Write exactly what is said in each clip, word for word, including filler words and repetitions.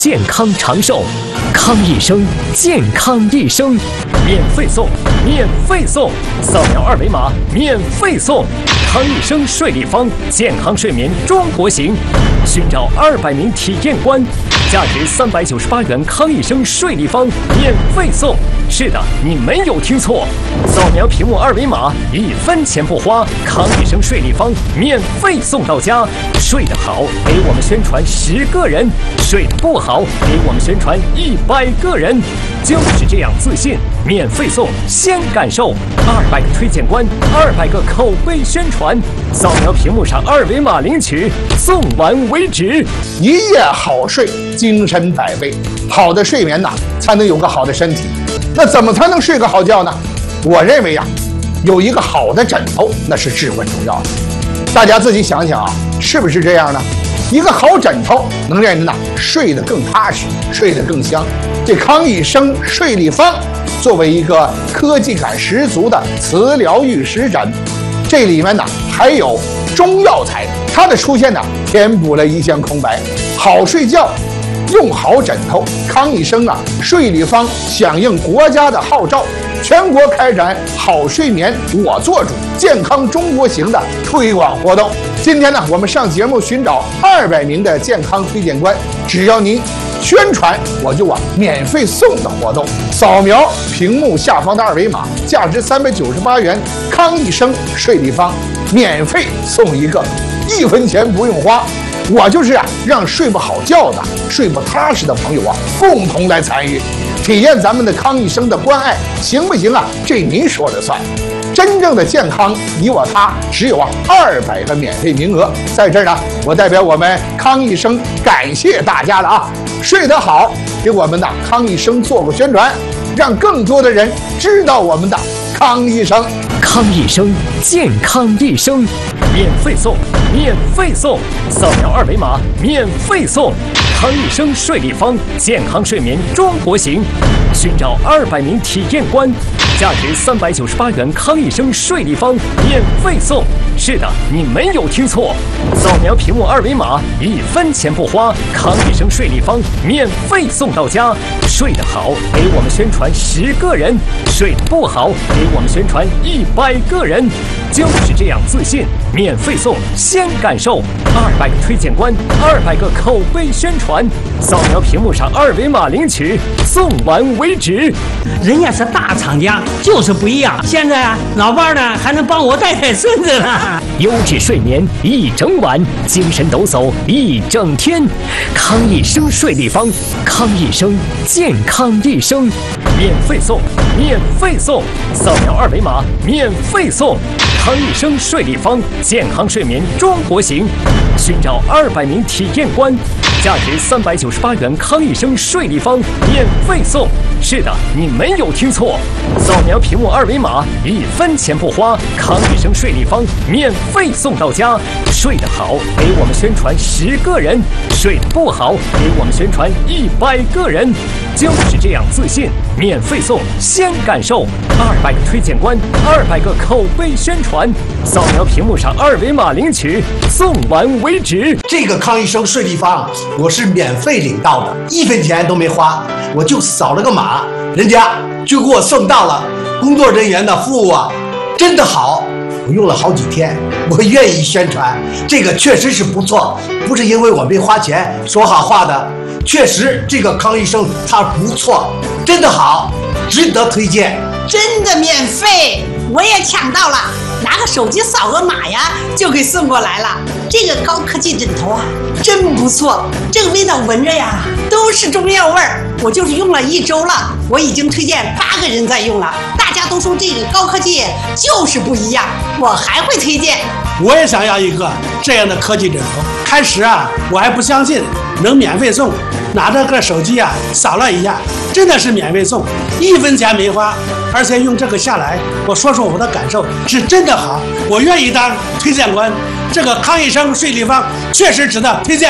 健康长寿，康益生健康益生，免费送，免费送，扫描二维码免费送。康益生睡立方健康睡眠中国行，寻找二百名体验官，价值三百九十八元康益生睡立方免费送。是的，你没有听错，扫描屏幕二维码，一分钱不花，康益生睡立方免费送到家。睡得好，给我们宣传十个人；睡得不好，给我们宣传一百个人。就是这样自信，免费送，先感受。二百个推荐官，二百个口碑宣传，扫描屏幕上二维码领取，送完为止。 一夜好睡，精神百倍。好的睡眠呐，才能有个好的身体。那怎么才能睡个好觉呢？我认为呀、啊，有一个好的枕头那是至关重要的。大家自己想想啊，是不是这样呢？一个好枕头能让人呐睡得更踏实，睡得更香。这康益生睡立方作为一个科技感十足的磁疗玉石枕，这里面呢还有中药材，它的出现呢填补了一线空白。好睡觉用好枕头，康益生啊睡立方响应国家的号召，全国开展好睡眠我做主健康中国行的推广活动。今天呢，我们上节目寻找二百名的健康推荐官，只要您宣传，我就啊免费送的活动。扫描屏幕下方的二维码，价值三百九十八元康益生睡立方，免费送一个，一分钱不用花。我就是啊，让睡不好觉的、睡不踏实的朋友啊，共同来参与，体验咱们的康益生的关爱，行不行啊？这您说了算。真正的健康，你我他，只有啊二百个免费名额。在这儿呢，我代表我们康益生感谢大家了啊！睡得好，给我们的康益生做个宣传，让更多的人知道我们的康益生。 康益生健康益生，免费送，免费送，扫描二维码免费送。康益生睡立方健康睡眠中国行，寻找二百名体验官，价值三百九十八元康益生睡立方免费送。是的，你没有听错，扫描屏幕二维码，一分钱不花，康益生睡立方免费送到家。睡得好，给我们宣传十个人；睡得不好，给我们宣传一百个人。就是这样自信，免费送，先感受。二百个推荐官，二百个口碑宣传，扫描屏幕上二维码领取，送完为止。 人家是大厂家，就是不一样。现在啊，老伴呢还能帮我带带孙子呢。 优质睡眠一整晚，精神抖擞一整天。康益生睡立方，康益生健康益生，免费送，免费送，扫描二维码免费送。康益生睡立方健康睡眠中国行，寻找二百名体验官，价值三百九十八元康益生睡立方免费送。是的，你没有听错，扫描屏幕二维码，一分钱不花，康益生睡立方免费送到家。睡得好，给我们宣传十个人；睡得不好，给我们宣传一百个人。就是这样自信，免费送，先感受。二百个推荐官，二百个口碑宣传，扫描屏幕上二维码领取，送完为止。 这个康益生睡立方我是免费领到的，一分钱都没花，我就扫了个码，人家就给我送到了。工作人员的服务啊，真的好，我用了好几天，我愿意宣传，这个确实是不错，不是因为我没花钱说好话的，确实这个康益生它不错，真的好，值得推荐。 真的免费，我也抢到了，拿个手机扫个码呀，就给送过来了。这个高科技枕头啊，真不错，这个味道闻着呀，都是中药味儿。我就是用了一周了，我已经推荐八个人在用了，大家都说这个高科技就是不一样，我还会推荐。 我也想要一个这样的科技枕头。开始啊，我还不相信能免费送，拿着个手机啊扫了一下，真的是免费送，一分钱没花，而且用这个下来，我说说我的感受，是真的好，我愿意当推荐官。这个康益生睡立方确实值得推荐。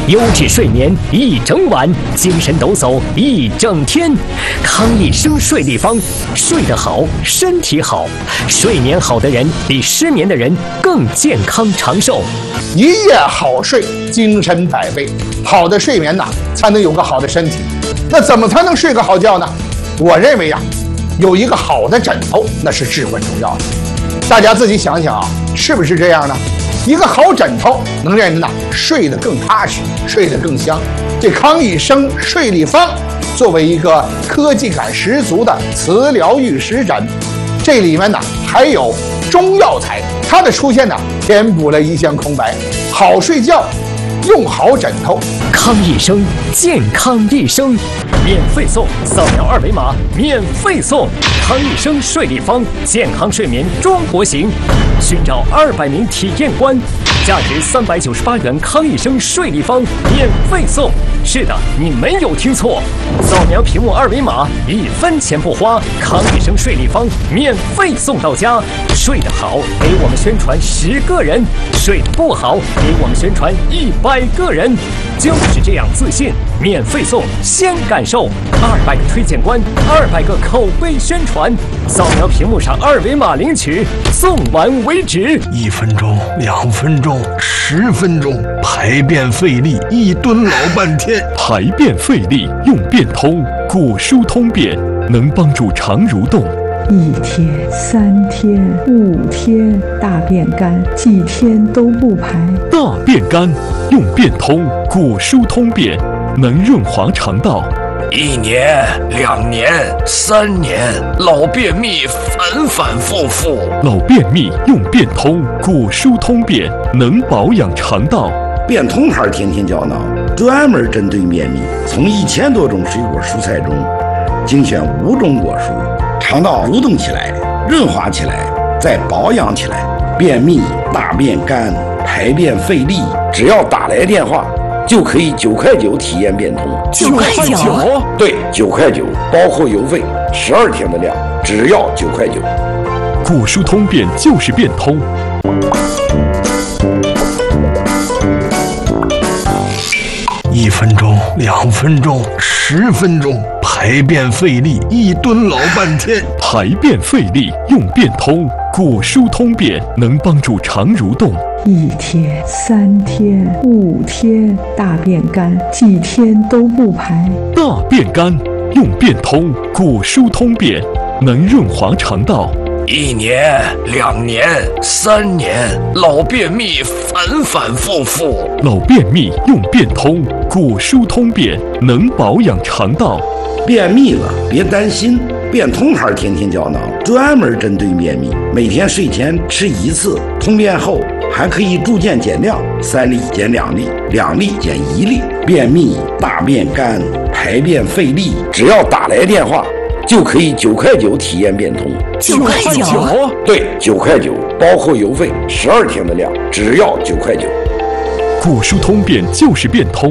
优质睡眠一整晚，精神抖擞一整天。康益生睡立方，睡得好，身体好。睡眠好的人比失眠的人更健康长寿。 一夜好睡，精神百倍。好的睡眠呐，才能有个好的身体。那怎么才能睡个好觉呢？我认为呀、啊，有一个好的枕头，那是至关重要的。大家自己想想啊，是不是这样呢？一个好枕头能让人呐睡得更踏实，睡得更香。这康益生睡立方作为一个科技感十足的磁疗玉石枕，这里面呢还有中药材，它的出现呢填补了一项空白。好睡觉，用好枕头。 康益生健康一生，免费送，扫描二维码免费送。康益生睡立方，健康睡眠中国行。寻找二百名体验官，价值三百九十八元康益生睡立方免费送。是的，你没有听错，扫描屏幕二维码，一分钱不花，康益生睡立方免费送到家。睡得好，给我们宣传十个人；睡得不好，给我们宣传一百个人。就是这样自信，免费送，先感受。二百个推荐官，二百个口碑宣传，扫描屏幕上二维码领取，送完为止。 一分钟，两分钟，十分钟，排便费力，一蹲老半天。 排便费力用便通，果蔬通便，能帮助肠蠕动。 一天、三天、五天，大便干，几天都不排。 大便干用便通，果蔬通便，能润滑肠道。 一年、两年、三年，老便秘反反复复。 老便秘用便通，果蔬通便，能保养肠道。 便通牌天天胶囊专门针对便秘，从一千多种水果蔬菜中精选五种果蔬，肠道蠕动起来，润滑起来，再保养起来。便秘、大便干、排便费力，只要打来电话就可以九块九体验便通。 九块九？ 对，九块九，包括邮费，十二天的量，只要九块九。 果蔬通便就是便通。 一分钟，两分钟，十分钟，排便费力，一蹲老半天。 排便费力用便通，果蔬通便，能帮助肠蠕动。 一天、三天、五天，大便干，几天都不排。 大便干用便通，果蔬通便，能润滑肠道。 一年、两年、三年，老便秘反反复复。 老便秘用便通，果蔬通便，能保养肠道。 便秘了别担心，便通牌天天胶囊专门针对便秘，每天睡前吃一次，通便后还可以逐渐减量，三粒减两粒，两粒减一粒。便秘、大便干、排便费力，只要打来电话就可以九块九体验便通。 九块九？ 对，九块九，包括邮费，十二天的量，只要九块九。 果蔬通便就是便通。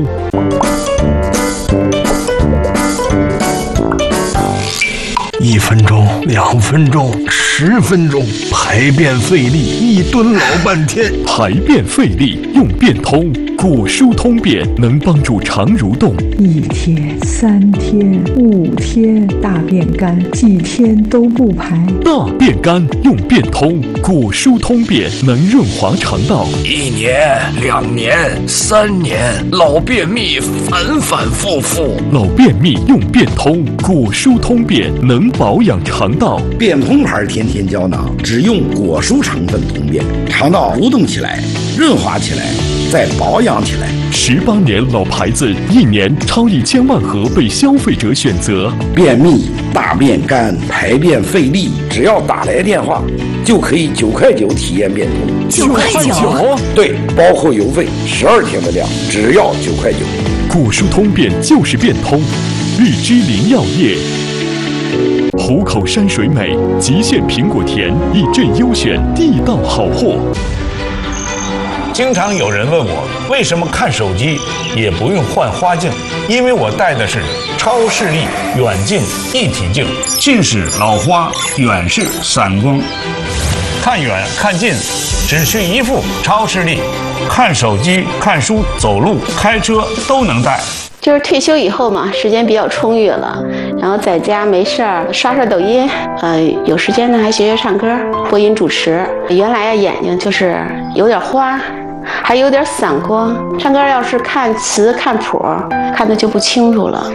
一分钟，两分钟，十分钟，排便费力，一蹲老半天。 排便费力用便通，果蔬通便，能帮助肠蠕动。 一天、三天、五天，大便干，几天都不排。 大便干用便通，果蔬通便，能润滑肠道。 一年、两年、三年，老便秘反反复复。 老便秘用便通，果蔬通便，能保养肠道。 便通牌天天胶囊只用果蔬成分通便，肠道蠕动起来，润滑起来，再保养起来。 十八年老牌子，一年超一千万盒被消费者选择。 便秘、大便干、排便费力，只要打来电话就可以九块九体验便通。 九块九？ 对，包括邮费，十二天的量，只要九块九。 果蔬通便就是便通。绿芝林药业。虎口山水美，极限苹果甜，一镇优选，地道好货。 经常有人问我，为什么看手机也不用换花镜？因为我戴的是超视力远近一体镜，近视、老花、远视、散光。 看远看近，只需一副超视力，看手机、看书、走路、开车都能带。 就是退休以后嘛，时间比较充裕了，然后在家没事儿刷刷抖音，呃，有时间呢还学学唱歌、播音主持。原来呀眼睛就是有点花，还有点散光，唱歌要是看词看谱，看的就不清楚了。